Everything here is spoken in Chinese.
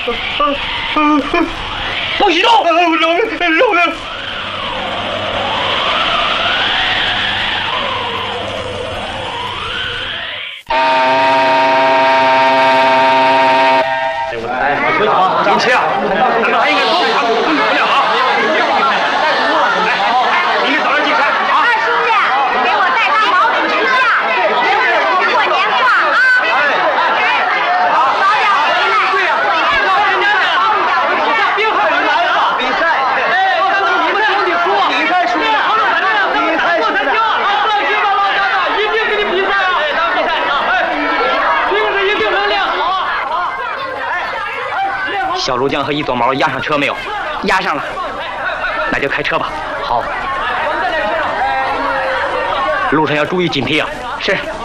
不许动！ 饶命！ 金七啊，咱们还应该多给他补充粮啊！你们早点进山啊！ 二叔弟，给我带上毛主席像，过年挂啊！早点回来。 对呀，别害人来了！比赛，告诉你们兄弟说，比赛输了，比赛输了，放心吧，老家的，一定给你比赛啊！当比赛啊！平时一定能练好。小卢江和一撮毛押上车没有？ 押上了， 那就开车吧。 好， 路上要注意警惕啊！ 是。